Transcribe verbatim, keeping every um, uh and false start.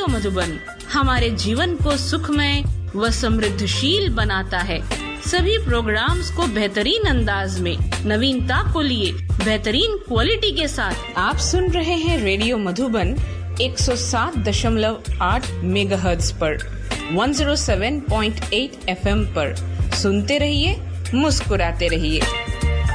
मधुबन हमारे जीवन को सुखमय व समृद्धशील बनाता है। सभी प्रोग्राम्स को बेहतरीन अंदाज में नवीनता को लिए बेहतरीन क्वालिटी के साथ आप सुन रहे हैं रेडियो मधुबन एक सौ सात दशमलव आठ मेगाहर्ट्ज पर, एक सौ सात पॉइंट आठ एफएम पर। सुनते रहिए, मुस्कुराते रहिए।